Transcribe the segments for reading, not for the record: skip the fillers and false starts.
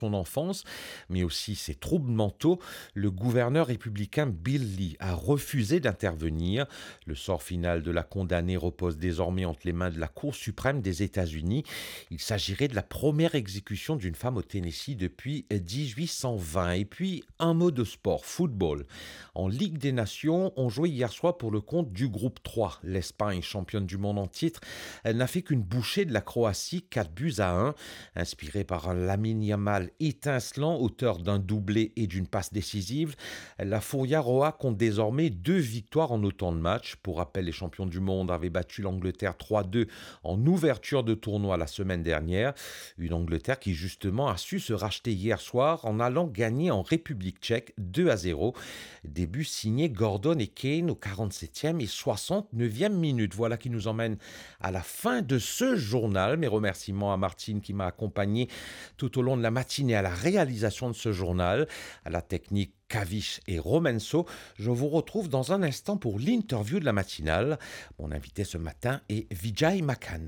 son enfance, mais aussi ses troubles mentaux, le gouverneur républicain Bill Lee a refusé d'intervenir. Le sort final de la condamnée repose désormais entre les mains de la Cour suprême des États-Unis. Il s'agirait de la première exécution d'une femme au Tennessee depuis 1820. Et puis, un mot de sport, football. En Ligue des Nations, on jouait hier soir pour le compte du groupe 3. L'Espagne, championne du monde en titre, elle n'a fait qu'une bouchée de la Croatie, 4-1. Inspirée par un Lamine Yamal étincelant, auteur d'un doublé et d'une passe décisive, la Furia Roja compte désormais 2 victoires en autant de matchs. Pour rappel, les champions du monde avaient battu l'Angleterre 3-2 en ouverture de tournoi la semaine dernière. Une Angleterre qui justement a su se racheter hier soir en allant gagner en République tchèque 2-0. Début signé Gordon et Kane au 47e et 69e minute. Voilà qui nous emmène à la fin de ce journal. Mes remerciements à Martine qui m'a accompagné tout au long de la matinée à la réalisation de ce journal, à la technique Kavish et Romenso. Je vous retrouve dans un instant pour l'interview de la matinale. Mon invité ce matin est Vijay Makan.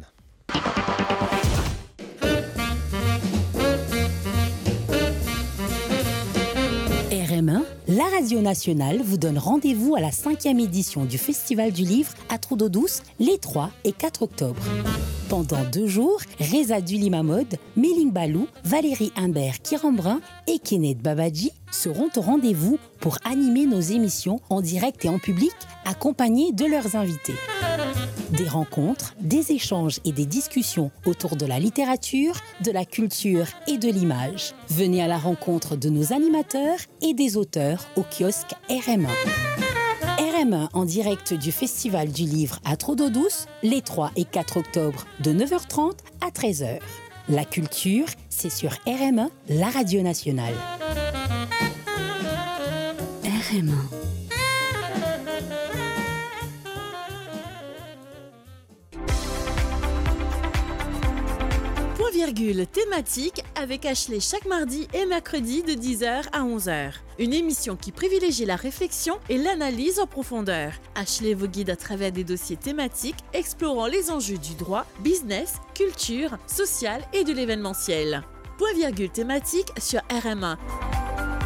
RM1, la radio nationale vous donne rendez-vous à la 5e édition du Festival du Livre à Trou-d'Eau-Douce les 3 et 4 octobre. Pendant 2 jours, Reza Duli-Mahmoud, Méline Balou, Valérie Imbert-Kirambrun et Kenneth Babadji seront au rendez-vous pour animer nos émissions en direct et en public, accompagnés de leurs invités. Des rencontres, des échanges et des discussions autour de la littérature, de la culture et de l'image. Venez à la rencontre de nos animateurs et des auteurs au kiosque RM1. RM1 en direct du Festival du Livre à Trou-d'Eau-Douce, les 3 et 4 octobre de 9h30 à 13h. La culture, c'est sur RM1, la radio nationale. RM1. Virgule thématique avec Ashley chaque mardi et mercredi de 10h à 11h. Une émission qui privilégie la réflexion et l'analyse en profondeur. Ashley vous guide à travers des dossiers thématiques explorant les enjeux du droit, business, culture, social et de l'événementiel. Point virgule thématique sur RM1.